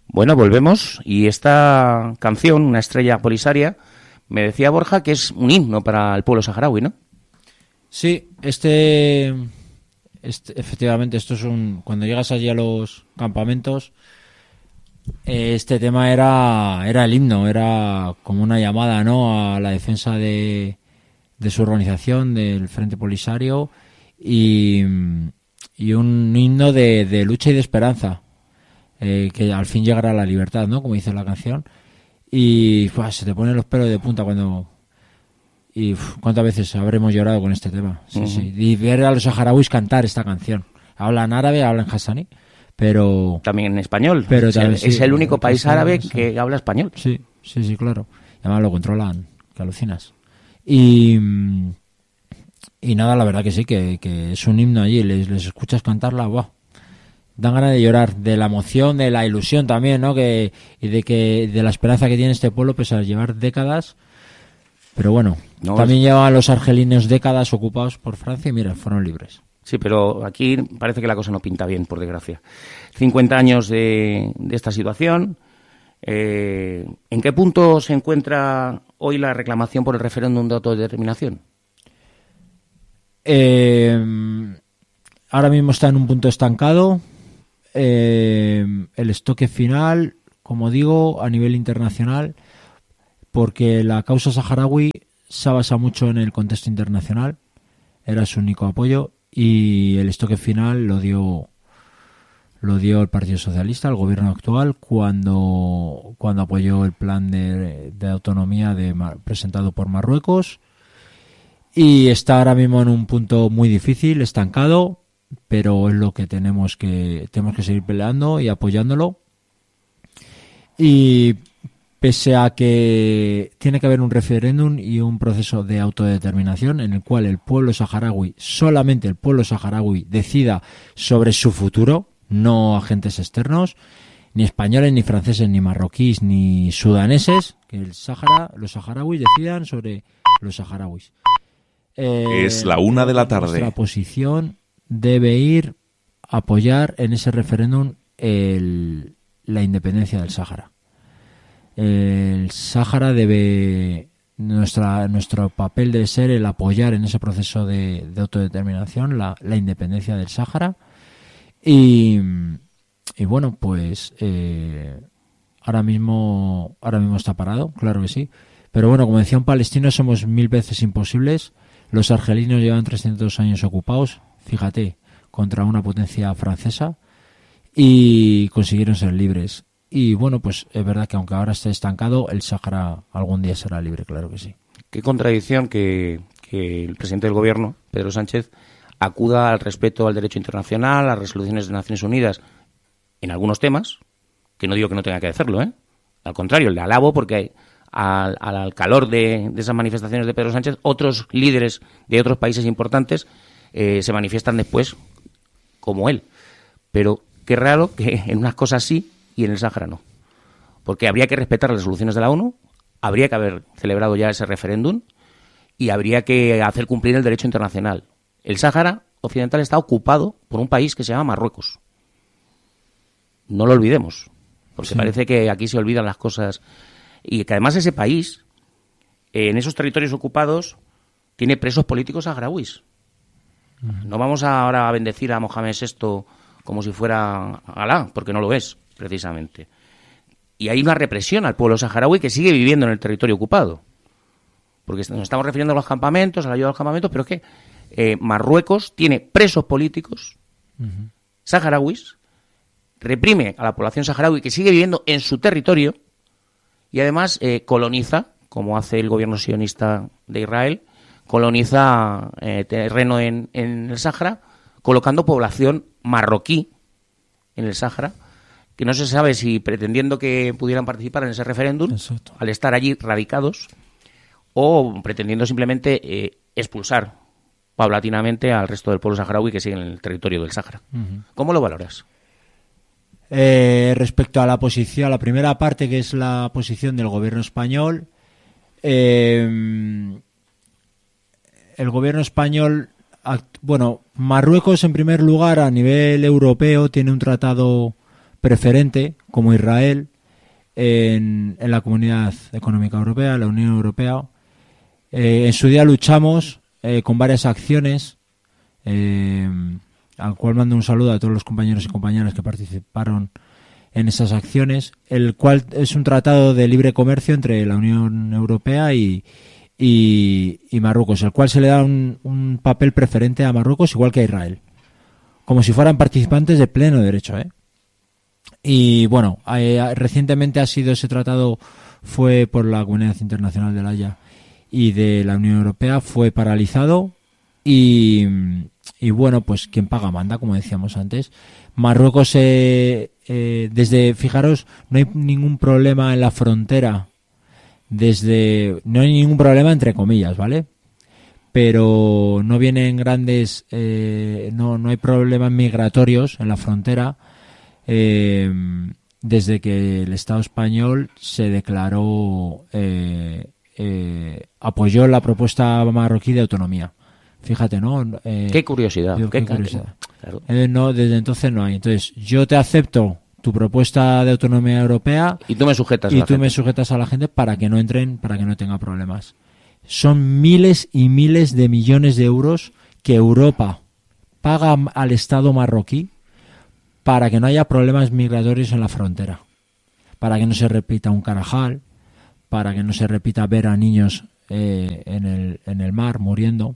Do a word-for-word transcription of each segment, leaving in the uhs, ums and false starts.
Bueno, volvemos y esta canción, Una estrella polisaria, me decía Borja que es un himno para el pueblo saharaui, ¿no? Sí, este, este efectivamente, esto es un... Cuando llegas allí a los campamentos, este tema era, era el himno, era como una llamada, ¿no?, a la defensa de, de su organización, del Frente Polisario, y, y un himno de, de lucha y de esperanza. Eh, que al fin llegará a la libertad, ¿no?, como dice la canción, y pues, se te ponen los pelos de punta cuando... Y uf, cuántas veces habremos llorado con este tema. Sí, uh-huh. sí. Y ver a los saharauis cantar esta canción. Hablan árabe, hablan hassani, pero... También en español. Pero es, también, el, sí, es el único país árabe sí. que habla español. Sí, sí, sí, claro. Y además lo controlan, que alucinas. Y... Y nada, la verdad que sí, que, que es un himno allí. Les, les escuchas cantarla, ¡buah! Dan ganas de llorar, de la emoción, de la ilusión también, ¿no? Que, y de que de la esperanza que tiene este pueblo, pese a llevar décadas. Pero bueno, no, también es... llevaban los argelinos décadas ocupados por Francia y mira, fueron libres. Sí, pero aquí parece que la cosa no pinta bien, por desgracia. cincuenta años de, de esta situación. Eh, ¿En qué punto se encuentra hoy la reclamación por el referéndum de autodeterminación? Eh, ahora mismo está en un punto estancado. Eh, el estoque final, como digo, a nivel internacional, porque la causa saharaui se basa mucho en el contexto internacional, era su único apoyo, y el estoque final lo dio lo dio el Partido Socialista, el gobierno actual, cuando cuando apoyó el plan de, de autonomía de, presentado por Marruecos, y está ahora mismo en un punto muy difícil, estancado, pero es lo que tenemos que tenemos que seguir peleando y apoyándolo. Y pese a que tiene que haber un referéndum y un proceso de autodeterminación en el cual el pueblo saharaui, solamente el pueblo saharaui, decida sobre su futuro, no agentes externos, ni españoles, ni franceses, ni marroquíes, ni sudaneses, que el Sahara, los saharauis decidan sobre los saharauis. Eh, es la una de la tarde. Nuestra posición debe ir a apoyar en ese referéndum el, la independencia del Sahara. El Sahara debe, nuestra nuestro papel debe ser el apoyar en ese proceso de, de autodeterminación la, la independencia del Sahara, y, y bueno, pues eh, ahora mismo ahora mismo está parado, claro que sí, pero bueno, como decía un palestino, somos mil veces imposibles. Los argelinos llevan trescientos años ocupados, fíjate, contra una potencia francesa, y consiguieron ser libres. Y bueno, pues es verdad que aunque ahora esté estancado, el Sahara algún día será libre, claro que sí. Qué contradicción que, que el presidente del gobierno, Pedro Sánchez, acuda al respeto al derecho internacional, a las resoluciones de Naciones Unidas, en algunos temas, que no digo que no tenga que hacerlo, ¿eh? Al contrario, le alabo porque al, al calor de, de esas manifestaciones de Pedro Sánchez, otros líderes de otros países importantes eh, se manifiestan después como él. Pero qué raro que en unas cosas sí y en el Sáhara no. Porque habría que respetar las resoluciones de la ONU, habría que haber celebrado ya ese referéndum y habría que hacer cumplir el derecho internacional. El Sáhara Occidental está ocupado por un país que se llama Marruecos. No lo olvidemos, porque sí. Parece que aquí se olvidan las cosas. Y que además ese país, en esos territorios ocupados, tiene presos políticos saharauis. Uh-huh. No vamos a ahora a bendecir a Mohamed sexto como si fuera Alá, porque no lo es, precisamente. Y hay una represión al pueblo saharaui que sigue viviendo en el territorio ocupado. Porque nos estamos refiriendo a los campamentos, a la ayuda a los campamentos, pero es que eh, Marruecos tiene presos políticos uh-huh. saharauis, reprime a la población saharaui que sigue viviendo en su territorio y además eh, coloniza, como hace el gobierno sionista de Israel, coloniza eh, terreno en, en el Sáhara, colocando población marroquí en el Sáhara, que no se sabe si pretendiendo que pudieran participar en ese referéndum, Exacto. al estar allí radicados, o pretendiendo simplemente eh, expulsar paulatinamente al resto del pueblo saharaui que sigue en el territorio del Sáhara. Uh-huh. ¿Cómo lo valoras? Eh, respecto a la posición, a la primera parte, que es la posición del gobierno español, eh, el gobierno español, bueno, Marruecos en primer lugar a nivel europeo tiene un tratado preferente como Israel en, en la Comunidad Económica Europea, la Unión Europea. Eh, en su día luchamos eh, con varias acciones, eh, al cual mando un saludo a todos los compañeros y compañeras que participaron en esas acciones, el cual es un tratado de libre comercio entre la Unión Europea y, y, y Marruecos, el cual se le da un, un papel preferente a Marruecos igual que a Israel, como si fueran participantes de pleno derecho, ¿eh? Y bueno, eh, recientemente ha sido ese tratado, fue por la Comunidad Internacional de la Haya y de la Unión Europea, fue paralizado y, y bueno, pues quien paga manda, como decíamos antes. Marruecos, eh, eh, desde, fijaros, no hay ningún problema en la frontera, desde, no hay ningún problema entre comillas, ¿vale? Pero no vienen grandes, eh, no, no hay problemas migratorios en la frontera, eh, desde que el Estado español se declaró, eh, eh, apoyó la propuesta marroquí de autonomía. Fíjate, ¿no? Eh, qué curiosidad. Digo, qué, qué curiosidad. Claro. Eh, no, desde entonces no hay. Entonces, yo te acepto tu propuesta de autonomía europea y tú me sujetas y a la tú gente. me sujetas a la gente para que no entren, para que no tenga problemas. Son miles y miles de millones de euros que Europa paga al Estado marroquí para que no haya problemas migratorios en la frontera, para que no se repita un Carajal, para que no se repita ver a niños eh, en el, en el mar muriendo.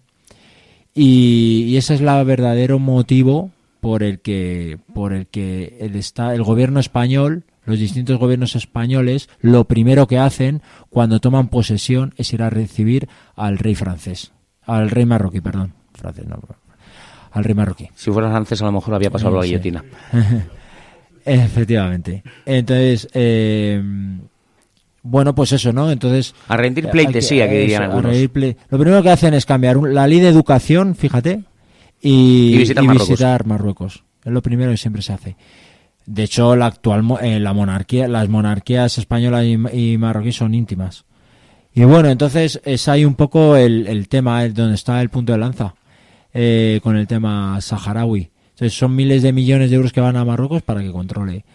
Y, y ese es el verdadero motivo por el que por el que el, está, el gobierno español, los distintos gobiernos españoles, lo primero que hacen cuando toman posesión es ir a recibir al rey francés, al rey marroquí, perdón, francés no, al rey marroquí. Si fuera francés a lo mejor había pasado Eh, la sí. guillotina. Efectivamente. Entonces, eh, bueno, pues eso, ¿no? Entonces, a rendir pleitesía, que, que dirían eso, algunos. Ple... Lo primero que hacen es cambiar un, la ley de educación, fíjate, y, y visitar, y Marruecos. visitar Marruecos. Es lo primero que siempre se hace. De hecho, la actual eh, la monarquía, las monarquías española y, y marroquí son íntimas. Y bueno, entonces es ahí un poco el, el tema, el, donde está el punto de lanza, eh, con el tema saharaui. Entonces son miles de millones de euros que van a Marruecos para que controle.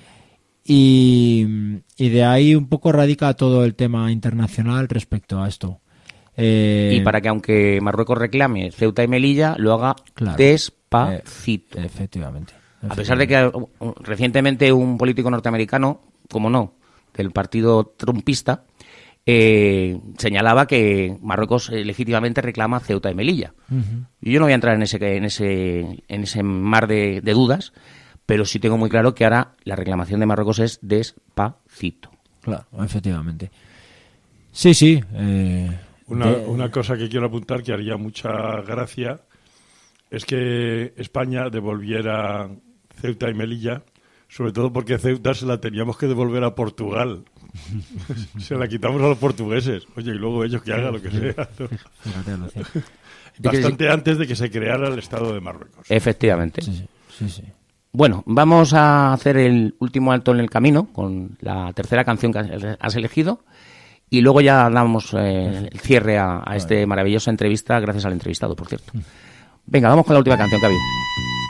Y, y de ahí un poco radica todo el tema internacional respecto a esto. Eh, y para que aunque Marruecos reclame Ceuta y Melilla, lo haga claro, despacito. Eh, efectivamente, efectivamente. A pesar de que uh, recientemente un político norteamericano, como no, del partido trumpista, eh, señalaba que Marruecos eh, legítimamente reclama Ceuta y Melilla. Uh-huh. Y yo no voy a entrar en ese en ese en ese mar de, de dudas, pero sí tengo muy claro que ahora la reclamación de Marruecos es despacito. Claro, efectivamente. Sí, sí. Eh, una, de... una cosa que quiero apuntar que haría mucha gracia es que España devolviera Ceuta y Melilla, sobre todo porque Ceuta se la teníamos que devolver a Portugal. Se la quitamos a los portugueses. Oye, y luego ellos que hagan lo que sea. Fíjate, lo sé. Bastante antes de que se creara el Estado de Marruecos. Efectivamente. Sí, sí, sí, sí. Bueno, vamos a hacer el último alto en el camino con la tercera canción que has elegido y luego ya damos eh, el cierre a, a esta maravillosa entrevista, gracias al entrevistado, por cierto. Venga, vamos con la última canción, Cavi.